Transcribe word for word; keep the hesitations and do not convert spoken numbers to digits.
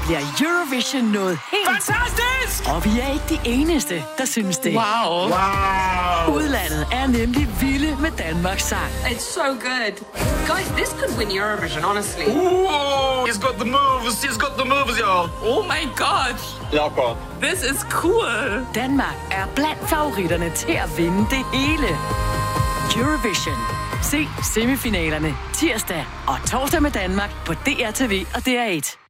bliver Eurovision noget helt... Fantastisk! Og vi er ikke de eneste, der synes det. Wow. Wow. Udlandet er nemlig vilde med Danmarks sang. It's so good. Guys, this could win Eurovision, honestly. Ooh, he's got the moves. He's got the moves, y'all. Oh my god. Jakob. This is cool. Danmark er blandt favoritterne til at vinde det hele. Eurovision. Se semifinalerne tirsdag og torsdag med Danmark på D R T V og D R et.